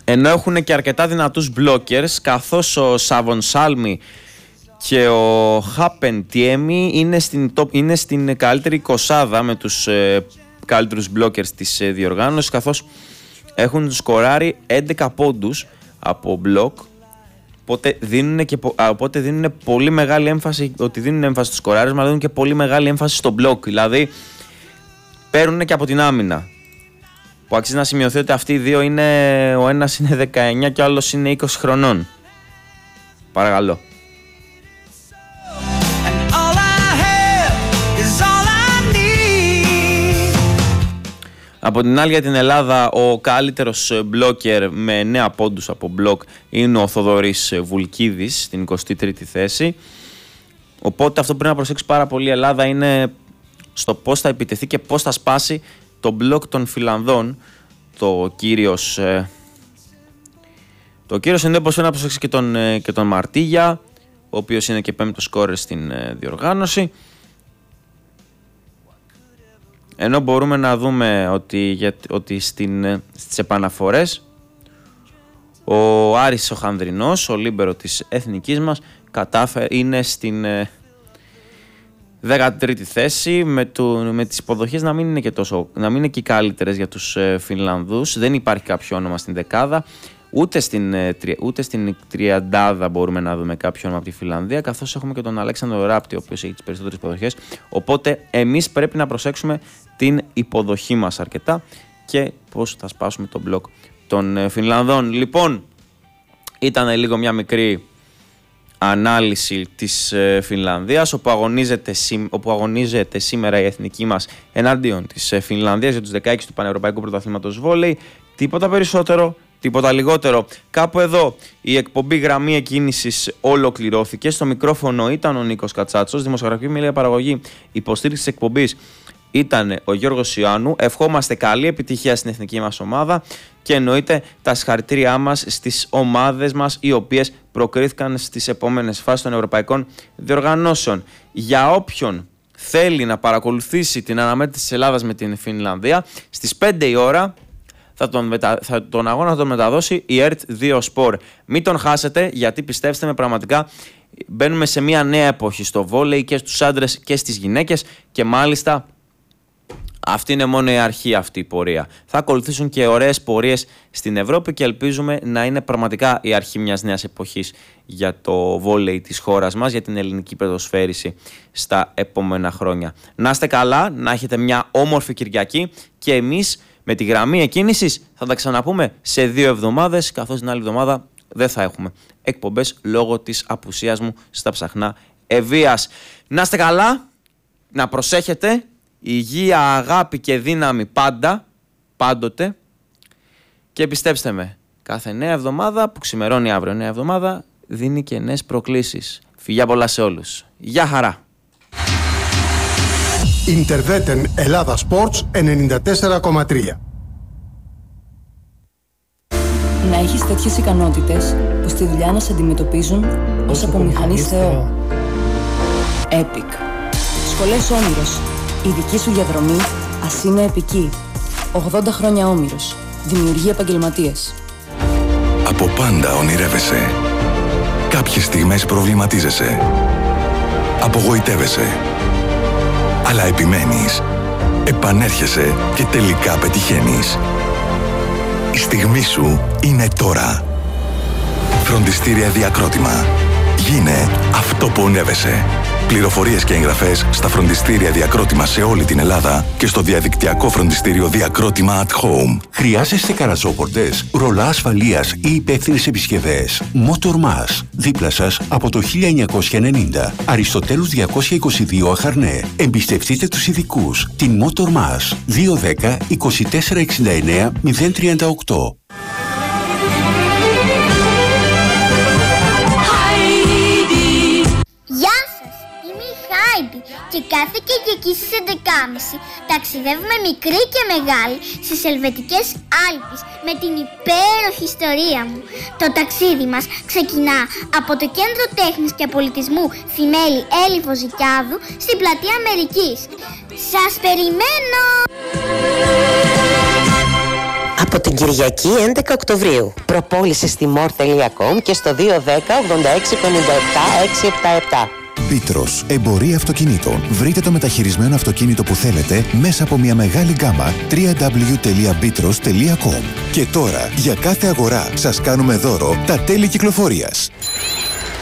ενώ έχουν και αρκετά δυνατούς blockers, καθώς ο Σάβον Σάλμι και ο Χάπεν Τιέμι είναι στην καλύτερη εικοσάδα με τους καλύτερους blockers της διοργάνωσης, καθώς έχουν σκοράρει 11 πόντους από block. Οπότε δίνουν πολύ μεγάλη έμφαση, ότι δίνουν έμφαση στους σκοράρισμα, αλλά δίνουν και πολύ μεγάλη έμφαση στο block. Δηλαδή παίρνουν και από την άμυνα. Που αξίζει να σημειωθεί ότι αυτοί οι δύο ο ένας είναι 19 και ο άλλος είναι 20 χρονών. Παρακαλώ. Από την άλλη, για την Ελλάδα, ο καλύτερος μπλόκερ με 9 πόντους από μπλοκ είναι ο Θοδωρής Βουλκίδης στην 23η θέση. Οπότε αυτό που πρέπει να προσέξει πάρα πολύ η Ελλάδα είναι στο πώς θα επιτεθεί και πώς θα σπάσει το μπλοκ των Φιλανδών. Το κύριος είναι πως να προσέξει και τον Μαρτίγια, ο οποίος είναι και 5ο σκόρερ στην διοργάνωση. Ενώ μπορούμε να δούμε ότι στις επαναφορές ο Άρης ο Χανδρινός, ο líbero της εθνικής μας, είναι στην 13η θέση, με τις υποδοχές να μην είναι και οι καλύτερες για τους Φινλανδούς. Δεν υπάρχει κάποιο όνομα στην δεκάδα, ούτε στην τριαντάδα μπορούμε να δούμε κάποιο όνομα από τη Φιλανδία, καθώς έχουμε και τον Αλέξανδρο Ράπτη, ο οποίος έχει τις περισσότερες υποδοχές. Οπότε εμείς πρέπει να προσέξουμε την υποδοχή μας αρκετά και πώς θα σπάσουμε τον μπλοκ των Φινλανδών. Λοιπόν, ήταν λίγο μια μικρή ανάλυση της Φινλανδίας, όπου αγωνίζεται σήμερα η εθνική μας εναντίον της Φινλανδίας για τους 16 του Πανευρωπαϊκού Πρωταθλήματος Βόλεϊ. Τίποτα περισσότερο, τίποτα λιγότερο. Κάπου εδώ η εκπομπή Γραμμή Εκκίνησης ολοκληρώθηκε. Στο μικρόφωνο ήταν ο Νίκος Κατσάτσος, δημοσιογραφική μίλια παραγωγή, υποστήριξη της εκπομπής ήταν ο Γιώργος Ιωάννου. Ευχόμαστε καλή επιτυχία στην εθνική μας ομάδα και εννοείται τα συγχαρητήριά μας στις ομάδες μας οι οποίες προκρίθηκαν στις επόμενες φάσεις των ευρωπαϊκών διοργανώσεων. Για όποιον θέλει να παρακολουθήσει την αναμέτρηση της Ελλάδας με την Φινλανδία, στις 5 η ώρα τον αγώνα θα τον μεταδώσει η ΕΡΤ2 Sport. Μην τον χάσετε, γιατί πιστέψτε με, πραγματικά μπαίνουμε σε μια νέα εποχή στο βόλεϊ και στους άντρες και στις γυναίκες, και μάλιστα αυτή είναι μόνο η αρχή, αυτή η πορεία. Θα ακολουθήσουν και ωραίες πορείες στην Ευρώπη και ελπίζουμε να είναι πραγματικά η αρχή μιας νέας εποχής για το βόλεϊ της χώρας μας, για την ελληνική ποδοσφαίριση στα επόμενα χρόνια. Να είστε καλά, να έχετε μια όμορφη Κυριακή και εμείς με τη Γραμμή Εκκίνησης θα τα ξαναπούμε σε 2 εβδομάδες, καθώς την άλλη εβδομάδα δεν θα έχουμε εκπομπές λόγω της απουσίας μου στα ψαχνά Ευβοίας. Να είστε καλά, να προσέχετε, υγεία, αγάπη και δύναμη πάντοτε, και πιστέψτε με, κάθε νέα εβδομάδα που ξημερώνει αύριο νέα εβδομάδα δίνει και νέες προκλήσεις. Φιλιά πολλά σε όλους. Γεια χαρά. Interveten Ελλάδα Sports 94,3. Να έχεις τέτοιες ικανότητες που στη δουλειά να σε αντιμετωπίζουν ως από μηχανής Θεό. Epic. Σχολές Όμηρος. Η δική σου διαδρομή ας είναι επική. 80 χρόνια Όμηρος. Δημιουργεί επαγγελματίες. Από πάντα ονειρεύεσαι. Κάποιες στιγμές προβληματίζεσαι. Απογοητεύεσαι. Αλλά επιμένεις. Επανέρχεσαι και τελικά πετυχαίνεις. Η στιγμή σου είναι τώρα. Φροντιστήρια Διακρότημα. Γίνε αυτό που ονεύεσαι. Πληροφορίες και εγγραφές στα φροντιστήρια Διακρότημα σε όλη την Ελλάδα και στο διαδικτυακό φροντιστήριο Διακρότημα at Home. Χρειάζεστε καραζόπορτες, ρολά ασφαλείας ή υπεύθυνες επισκευές? Motormas. Δίπλα σας από το 1990. Αριστοτέλους 222 Αχαρνέ. Εμπιστευτείτε τους ειδικούς. Την Motormas. 210 24 69 038. Και κάθε Κυριακή στις 11.30 ταξιδεύουμε μικρή και μεγάλη στις Ελβετικές Άλπεις με την υπέροχη ιστορία μου. Το ταξίδι μας ξεκινά από το Κέντρο Τέχνης και Πολιτισμού Θημέλη Έλλη Βοζικιάδου στην Πλατεία Αμερικής. Σας περιμένω! Από την Κυριακή 11 Οκτωβρίου. Προπόληση στη more.com και στο 210 86 57 677. Πίτρος, εμπορία αυτοκινήτων. Βρείτε το μεταχειρισμένο αυτοκίνητο που θέλετε μέσα από μια μεγάλη γκάμα www.bitros.com. Και τώρα, για κάθε αγορά, σας κάνουμε δώρο τα τέλη κυκλοφορίας.